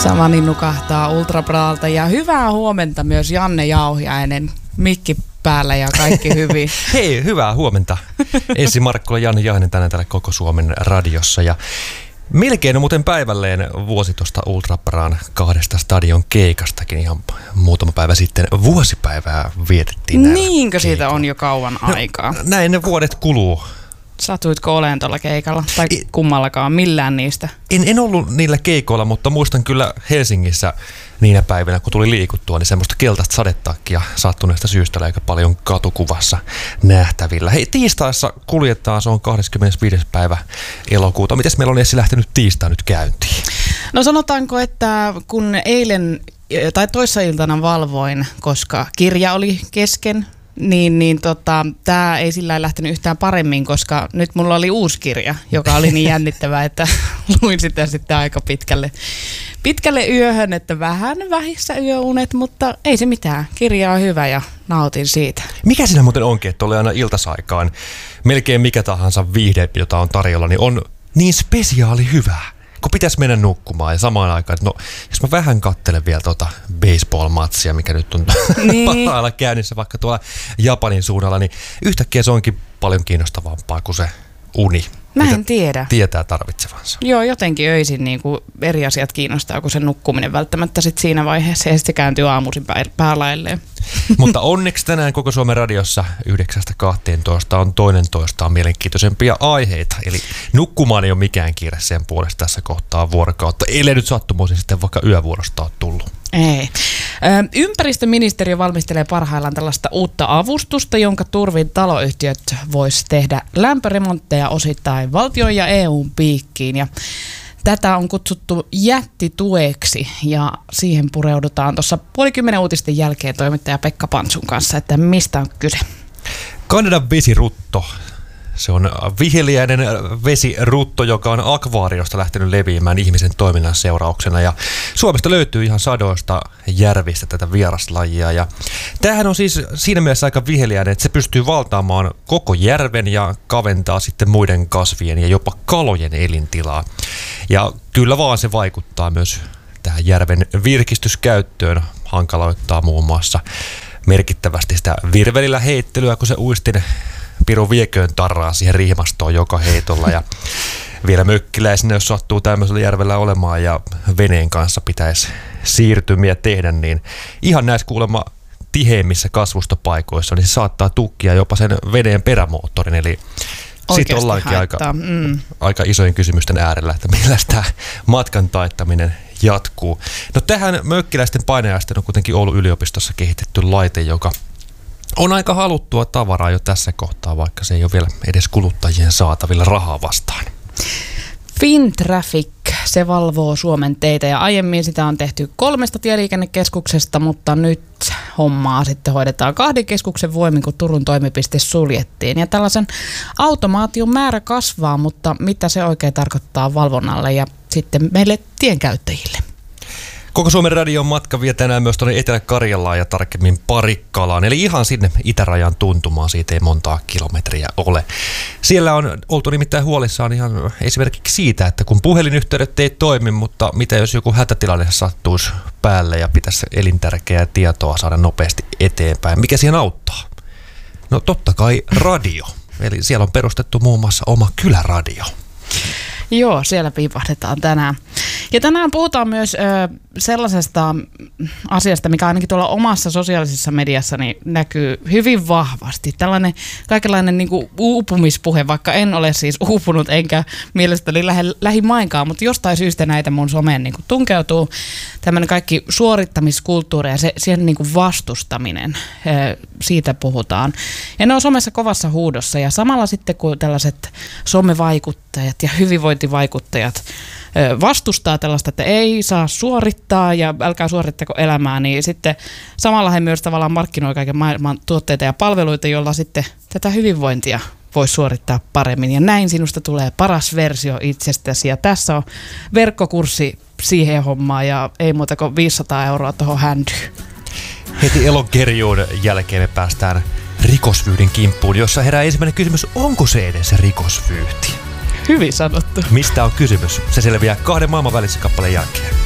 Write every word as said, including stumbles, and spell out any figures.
Savani nukahtaa Ultrabralta ja hyvää huomenta myös Janne Jauhiainen. Mikki päällä ja kaikki hyvin. Hei, hyvää huomenta. Ensi Markkola, Janne Jauhiainen tänään täällä Koko Suomen radiossa. Ja melkein on muuten päivälleen vuosi tuosta Ultrabran kahdesta stadion keikastakin. Ihan muutama päivä sitten vuosipäivää vietettiin. Niinkö siitä keikalla on jo kauan aikaa? No, näin ne vuodet kuluu. Satuitko oleen tuolla keikalla? Tai I, kummallakaan, millään niistä? En, en ollut niillä keikoilla, mutta muistan kyllä Helsingissä niinä päivinä, kun tuli liikuttua, niin semmoista keltaista sadetakkia sattuneesta syystä aika paljon katukuvassa nähtävillä. Hei, tiistaissa kuljetaan, se on kahdeskymmenesviides päivä elokuuta. Mites meillä on Essi lähtenyt tiistai nyt käyntiin? No sanotaanko, että kun eilen tai toissailtana valvoin, koska kirja oli kesken, Niin, niin tota, tämä ei sillä lailla lähtenyt yhtään paremmin, koska nyt mulla oli uusi kirja, joka oli niin jännittävää, että luin sitä sitten aika pitkälle, pitkälle yöhön, että vähän vähissä yöunet, mutta ei se mitään. Kirja on hyvä ja nautin siitä. Mikä siinä muuten onkin, että oli aina iltasaikaan melkein mikä tahansa viihde, jota on tarjolla, niin on niin spesiaali hyvää? Kun pitäisi mennä nukkumaan ja samaan aikaan, että no jos mä vähän katselen vielä tuota baseball-matsia, mikä nyt on niin parhailla käynnissä vaikka tuolla Japanin suunnalla, niin yhtäkkiä se onkin paljon kiinnostavampaa kuin se uni. Mä en tiedä. Tietää tarvitsevansa. Joo, jotenkin öisin niin kuin eri asiat kiinnostaa kuin se nukkuminen välttämättä sit siinä vaiheessa ja sitten se kääntyy aamuisin päälailleen. Mutta onneksi tänään Koko Suomen radiossa yhdeksästä kahteentoista on toinen toistaan mielenkiintoisempia aiheita. Eli nukkumaan ei ole mikään kiire sen puolesta tässä kohtaa vuorokautta. Ellei nyt sattumoisin sitten vaikka yövuorosta ole tullut. Ei. Ö, ympäristöministeriö valmistelee parhaillaan tällaista uutta avustusta, jonka turvin taloyhtiöt vois tehdä lämpöremontteja osittain valtion ja E U:n piikkiin. Ja tätä on kutsuttu jättitueksi ja siihen pureudutaan tuossa puolikymmenen uutisten jälkeen toimittaja Pekka Pantsun kanssa, että mistä on kyse. Kanadan vesirutto. Se on viheliäinen vesirutto, joka on akvaariosta lähtenyt leviämään ihmisen toiminnan seurauksena. Ja Suomesta löytyy ihan sadoista järvistä tätä vieraslajia. Ja tämähän on siis siinä mielessä aika viheliäinen, että se pystyy valtaamaan koko järven ja kaventaa sitten muiden kasvien ja jopa kalojen elintilaa. Ja kyllä vaan se vaikuttaa myös tähän järven virkistyskäyttöön, hankaloittaa muun muassa merkittävästi sitä virvelillä heittelyä, kun se uistin Piru vieköön tarraa siihen riimastoon joka heitolla ja vielä mökkiläisenä, jos sattuu tämmöisellä järvellä olemaan ja veneen kanssa pitäisi siirtymiä tehdä, niin ihan näissä kuulemma tiheimmissä kasvustopaikoissa, niin se saattaa tukkia jopa sen veneen perämoottorin, eli sitten ollaankin aika, mm. aika isojen kysymysten äärellä, että millä tämä matkan taittaminen jatkuu. No tähän mökkiläisten painajaisten on kuitenkin Oulun yliopistossa kehitetty laite, joka on aika haluttua tavaraa jo tässä kohtaa, vaikka se ei ole vielä edes kuluttajien saatavilla rahaa vastaan. Fintraffic, se valvoo Suomen teitä ja aiemmin sitä on tehty kolmesta tieliikennekeskuksesta, mutta nyt hommaa sitten hoidetaan kahden keskuksen voimin, kun Turun toimipiste suljettiin. Ja tällaisen automaation määrä kasvaa, mutta mitä se oikein tarkoittaa valvonnalle ja sitten meille tienkäyttäjille? Koko Suomen radion matka vie tänään myös tuonne Etelä-Karjalaan ja tarkemmin Parikkalaan, eli ihan sinne itärajan tuntumaan, siitä ei montaa kilometriä ole. Siellä on oltu nimittäin huolissaan ihan esimerkiksi siitä, että kun puhelinyhteydet ei toimi, mutta mitä jos joku hätätilanne sattuisi päälle ja pitäisi elintärkeää tietoa saada nopeasti eteenpäin. Mikä siihen auttaa? No totta kai radio, eli siellä on perustettu muun muassa oma kyläradio. Joo, siellä piipahdetaan tänään. Ja tänään puhutaan myös ö, sellaisesta asiasta, mikä ainakin tuolla omassa sosiaalisessa mediassani näkyy hyvin vahvasti. Tällainen kaikenlainen niin kuin uupumispuhe, vaikka en ole siis uupunut enkä mielestäni lähe, lähimainkaan, mutta jostain syystä näitä mun someen niin kuin tunkeutuu tämmöinen kaikki suorittamiskulttuuri ja se, siihen niin kuin vastustaminen, ö, siitä puhutaan. Ja ne on somessa kovassa huudossa ja samalla sitten kun tällaiset somevaikuttajat ja hyvinvointivaikuttajat vastustaa tällaista, että ei saa suorittaa ja älkää suorittako elämää, niin sitten samalla he myös tavallaan markkinoi kaiken maailman tuotteita ja palveluita, joilla sitten tätä hyvinvointia voi suorittaa paremmin. Ja näin sinusta tulee paras versio itsestäsi. Ja tässä on verkkokurssi siihen hommaan ja ei muuta kuin viisisataa euroa tuohon händyyn. Heti elonkerjuun jälkeen me päästään rikosvyyhdin kimppuun, jossa herää ensimmäinen kysymys, onko se edes rikosvyyhti? Hyvin sanottu. Mistä on kysymys? Se selviää kahden maailman välisen kappaleen jälkeen.